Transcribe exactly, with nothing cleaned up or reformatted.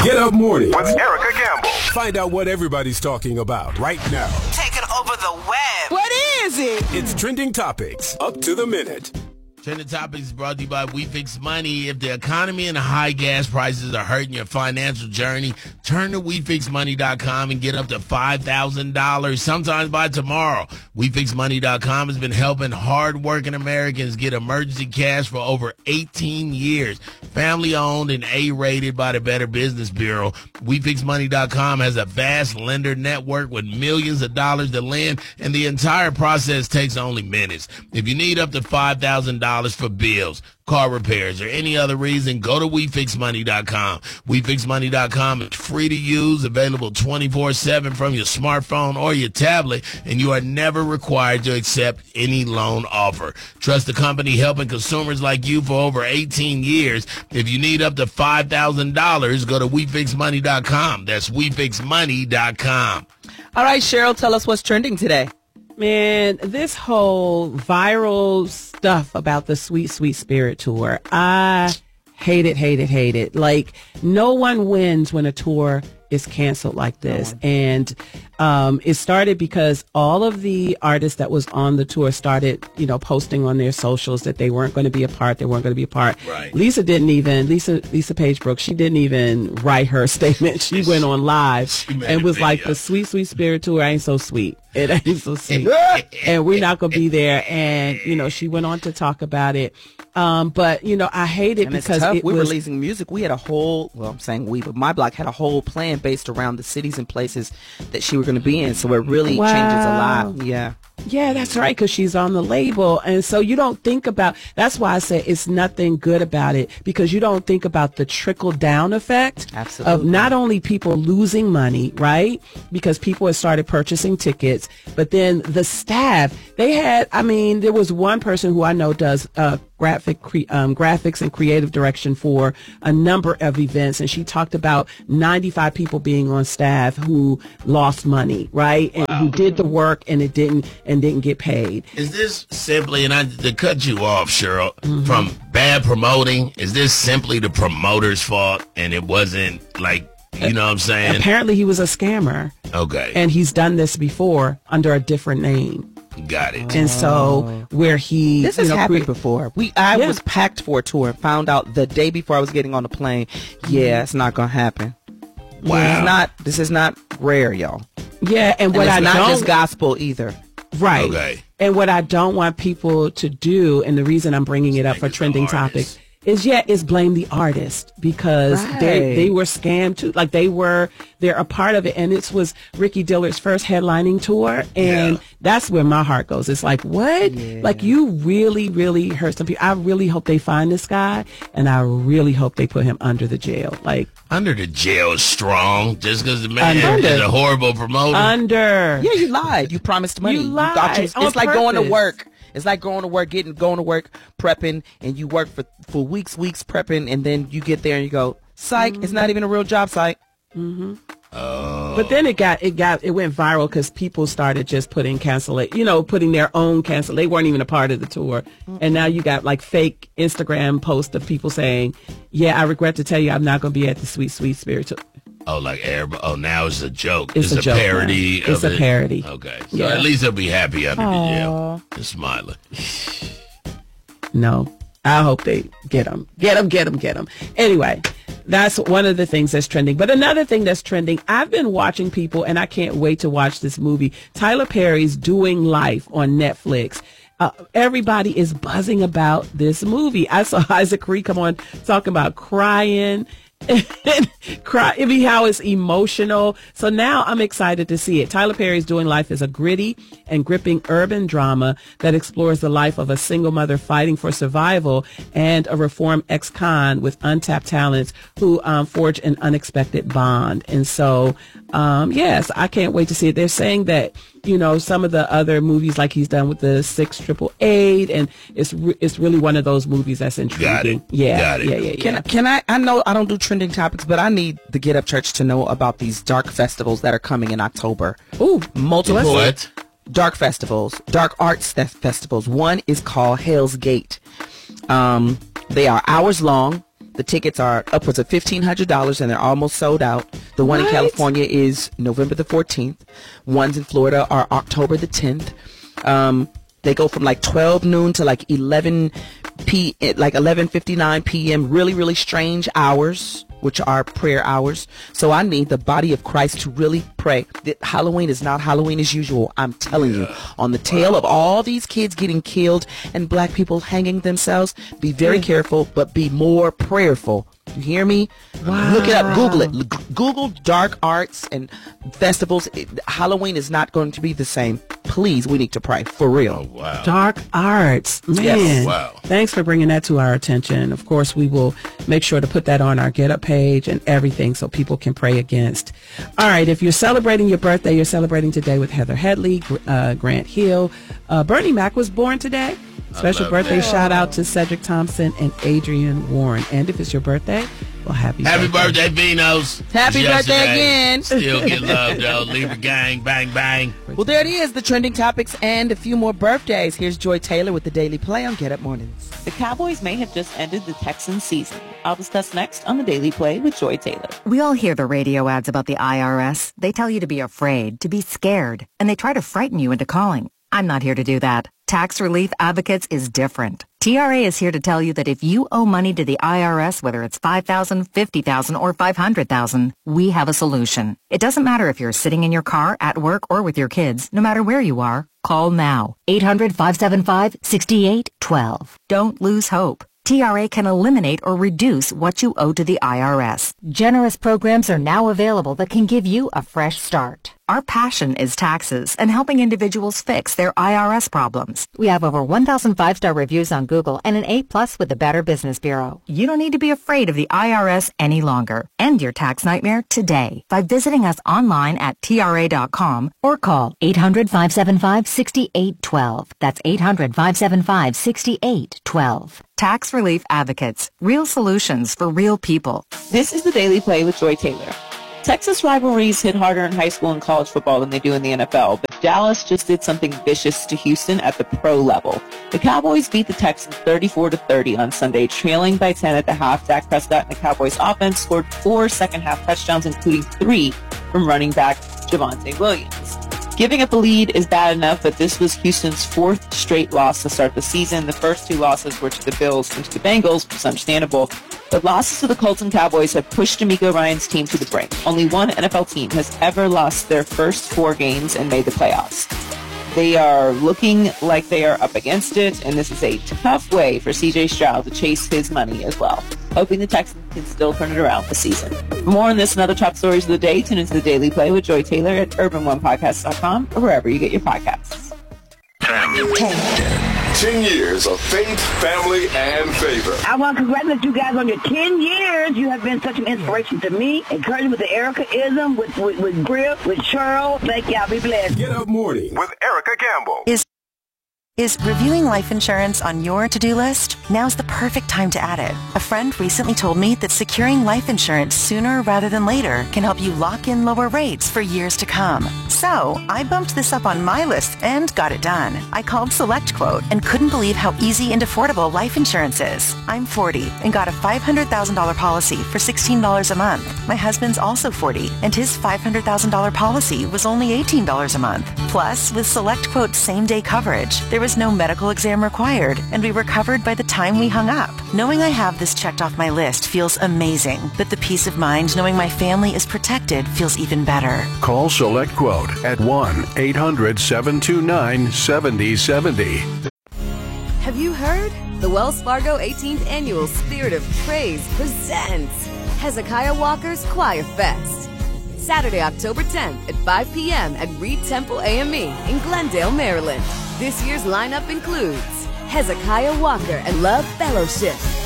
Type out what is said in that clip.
Get Up Morning with Erica Campbell. Find out what everybody's talking about right now. Taking over the web. What is it? It's Trending Topics, up to the minute. Trending Topics is brought to you by WeFix Money. If the economy and the high gas prices are hurting your financial journey, turn to we fix money dot com and get up to five thousand dollars sometimes by tomorrow. we fix money dot com has been helping hard-working Americans get emergency cash for over eighteen years. Family-owned and A-rated by the Better Business Bureau, we fix money dot com has a vast lender network with millions of dollars to lend, and the entire process takes only minutes. If you need up to five thousand dollars for bills, car repairs, or any other reason, go to we fix money dot com. we fix money dot com is free to use, available twenty-four seven from your smartphone or your tablet, and you are never required to accept any loan offer. Trust the company helping consumers like you for over eighteen years. If you need up to five thousand dollars, go to we fix money dot com. That's we fix money dot com. All right, Cheryl, tell us what's trending today. Man, this whole viral stuff about the Sweet Sweet Spirit Tour, I hate it, hate it, hate it. Like, no one wins when a tour is canceled like this. Oh. And um, it started because all of the artists that was on the tour started, you know, posting on their socials that they weren't going to be a part. They weren't going to be a part. Right. Lisa didn't even, Lisa Lisa Page Brooks, she didn't even write her statement. She went on live and was like, the Sweet Sweet Spirit Tour ain't so sweet. It ain't so sweet. And we're not going to be there. And, you know, she went on to talk about it. Um, but, you know, I hate it and because it's tough. it we're was, releasing music. We had a whole, well, I'm saying we, but my block had a whole plan based around the cities and places that she was going to be in. So it really wow. changes a lot. Yeah. Yeah, that's right, because she's on the label. And so you don't think about, that's why I say it's nothing good about it, because you don't think about the trickle down effect Absolutely. of not only people losing money, right? Because people had started purchasing tickets, but then the staff, they had, I mean, there was one person who I know does uh, graphic cre- um, graphics and creative direction for a number of events. And she talked about ninety-five people being on staff who lost money, right? And wow. who did the work and it didn't, and didn't get paid. Is this simply, and I to cut you off, Cheryl, Mm-hmm. from bad promoting, is this simply the promoter's fault and it wasn't like, you know what I'm saying? Apparently he was a scammer. Okay. And he's done this before under a different name. Got it. And so where he This has you know, happened cre- before. We I Yeah. was packed for a tour and found out the day before I was getting on the plane, yeah, it's not going to happen. Wow. It's not, this is not rare, y'all. Yeah, and And what it's I not don't just gospel either. right. Okay. And what I don't want people to do, and the reason I'm bringing it up for Blame the trending artist. topics, is yeah, is blame the artist, because they Right. they were scammed too. Like they were, they're a part of it. And this was Ricky Dillard's first headlining tour, and Yeah. that's where my heart goes. It's like, what? Like you really, really hurt some people. I really hope they find this guy, and I really hope they put him under the jail. Like Under the jail is strong just because the man Under. is a horrible promoter. under. Yeah, you lied. You promised money. You thought you, lied on it's like going to purpose. work. It's like going to work, getting going to work, prepping, and you work for, for weeks, weeks prepping, and then you get there and you go, psych, Mm-hmm. it's not even a real job site. But then it got it got it went viral because people started just putting cancel it, you know, putting their own cancel. They weren't even a part of the tour, and now you got like fake Instagram posts of people saying, "Yeah, I regret to tell you, I'm not going to be at the Sweet Sweet Spirit Tour." Oh, like everybody, oh, now it's a joke. It's a joke parody. now. It's of a it. parody. Okay. So Yeah. at least he'll be happy under the jail. Just smiling. No, I hope they get them, get them, get them, get them. Anyway, that's one of the things that's trending. But another thing that's trending, I've been watching people, and I can't wait to watch this movie. Tyler Perry's Doing Life on Netflix. Uh, everybody is buzzing about this movie. I saw Isaac Reed come on talking about crying. Cry, I mean, how it's emotional. So now I'm excited to see it. Tyler Perry's Doing Life is a gritty and gripping urban drama that explores the life of a single mother fighting for survival and a reformed ex-con with untapped talents who um, forge an unexpected bond. And so, um, yes, I can't wait to see it. They're saying that, you know, some of the other movies like he's done with the six triple eight, and it's re- it's really one of those movies that's intriguing. Got it. Yeah, Got it. yeah, yeah, yeah. Can, can I, I know I don't do trending topics, but I need the Get Up Church to know about these dark festivals that are coming in October. Ooh, Multiple What? dark festivals, dark arts fe- festivals. One is called Hell's Gate. Um, they are hours long. The tickets are upwards of fifteen hundred dollars, and they're almost sold out. The one What? in California is November the fourteenth. Ones in Florida are October the tenth. Um, they go from like twelve noon to like eleven p like eleven fifty-nine p.m. Really, really strange hours, which are prayer hours. So I need the body of Christ to really pray. That Halloween is not Halloween as usual. I'm telling you, on the tail wow. of all these kids getting killed and black people hanging themselves, be very careful, but be more prayerful. You hear me? Wow. Look it up. Google it. L- Google dark arts and festivals. It, Halloween is not going to be the same. Please, we need to pray. For real. Oh, wow. Dark arts. Man. Yes. Wow. Thanks for bringing that to our attention. Of course, we will make sure to put that on our Get Up page and everything so people can pray against. All right. If you're celebrating your birthday, you're celebrating today with Heather Headley, uh, Grant Hill. Uh, Bernie Mac was born today. Special birthday that. shout out to Cedric Thompson and Adrian Warren. And if it's your birthday, well, happy, happy birthday. birthday, Vinos. Happy Yesterday. birthday again. Still get love, though. Leave a gang, bang, bang. Well, there it is, the trending topics and a few more birthdays. Here's Joy Taylor with the Daily Play on Get Up Mornings. The Cowboys may have just ended the Texans season. I'll discuss next on the Daily Play with Joy Taylor. We all hear the radio ads about the I R S. They tell you to be afraid, to be scared, and they try to frighten you into calling. I'm not here to do that. Tax Relief Advocates is different. T R A is here to tell you that if you owe money to the I R S, whether it's five thousand dollars, fifty thousand dollars, or five hundred thousand dollars, we have a solution. It doesn't matter if you're sitting in your car, at work, or with your kids. No matter where you are, call now. eight hundred, five seven five, six eight one two. Don't lose hope. T R A can eliminate or reduce what you owe to the I R S. Generous programs are now available that can give you a fresh start. Our passion is taxes and helping individuals fix their I R S problems. We have over one thousand five-star reviews on Google and an A plus with the Better Business Bureau. You don't need to be afraid of the I R S any longer. End your tax nightmare today by visiting us online at T R A dot com or call eight hundred, five seven five, six eight one two. That's eight hundred, five seven five, six eight one two. Tax Relief Advocates. Real solutions for real people. This is the Daily Play with Joy Taylor. Texas rivalries hit harder in high school and college football than they do in the N F L, but Dallas just did something vicious to Houston at the pro level. The Cowboys beat the Texans thirty-four to thirty on Sunday, trailing by ten at the half. Dak Prescott and the Cowboys offense scored four second-half touchdowns, including three from running back Javonte Williams. Giving up a lead is bad enough, but this was Houston's fourth straight loss to start the season. The first two losses were to the Bills and to the Bengals, which is understandable. But losses to the Colts and Cowboys have pushed D'Amico Ryan's team to the brink. Only one N F L team has ever lost their first four games and made the playoffs. They are looking like they are up against it, and this is a tough way for C J Stroud to chase his money as well, hoping the Texans can still turn it around this season. For more on this and other top stories of the day, tune into the Daily Play with Joy Taylor at urban one podcast dot com or wherever you get your podcasts. Ten years of faith, family, and favor. I want to congratulate you guys on your ten years. You have been such an inspiration to me. Encouraging with the Erica-ism, with, with, with Griff, with Cheryl. Thank y'all. Be blessed. Get Up Morning with Erica Campbell. Is Is reviewing life insurance on your to-do list? Now's the perfect time to add it. A friend recently told me that securing life insurance sooner rather than later can help you lock in lower rates for years to come. So I bumped this up on my list and got it done. I called SelectQuote and couldn't believe how easy and affordable life insurance is. I'm forty and got a five hundred thousand dollars policy for sixteen dollars a month. My husband's also forty and his five hundred thousand dollars policy was only eighteen dollars a month. Plus, with SelectQuote's same-day coverage, there was no medical exam required, and we were covered by the time we hung up. Knowing I have this checked off my list feels amazing, but the peace of mind knowing my family is protected feels even better. Call SelectQuote at one eight hundred, seven two nine, seven zero seven zero. Have you heard? The Wells Fargo eighteenth Annual Spirit of Praise presents Hezekiah Walker's Choir Fest. Saturday, October tenth at five p.m. at Reed Temple A M E in Glendale, Maryland. This year's lineup includes Hezekiah Walker and Love Fellowship,